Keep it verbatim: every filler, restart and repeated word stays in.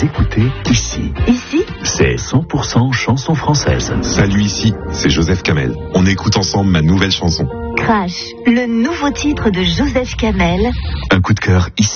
Vous écoutez Ici. Ici, c'est cent pour cent chanson française. Salut, Ici, c'est Joseph Kamel. On écoute ensemble ma nouvelle chanson. Crash, le nouveau titre de Joseph Kamel. Un coup de cœur ici.